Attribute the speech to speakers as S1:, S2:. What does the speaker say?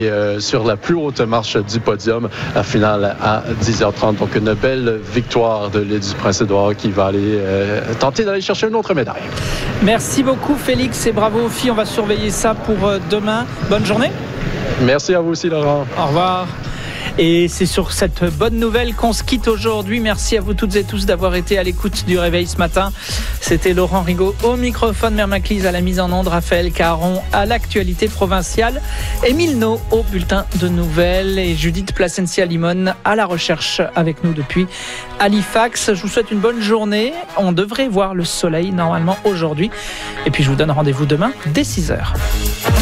S1: sur la plus haute marche du podium, la finale à 10h30. Donc une belle victoire de l'île du Prince-Édouard qui va aller tenter d'aller chercher une autre médaille.
S2: Merci beaucoup Félix et bravo aux filles. On va surveiller ça pour demain. Bonne journée.
S1: Merci à vous aussi Laurent.
S2: Au revoir. Et c'est sur cette bonne nouvelle qu'on se quitte aujourd'hui. Merci à vous toutes et tous d'avoir été à l'écoute du Réveil ce matin. C'était Laurent Rigaud au microphone, Mère Maclise à la mise en onde, Raphaël Caron à l'actualité provinciale, Émile No au bulletin de nouvelles et Judith Placencia-Limon à la recherche avec nous depuis Halifax. Je vous souhaite une bonne journée. On devrait voir le soleil normalement aujourd'hui. Et puis je vous donne rendez-vous demain dès 6h.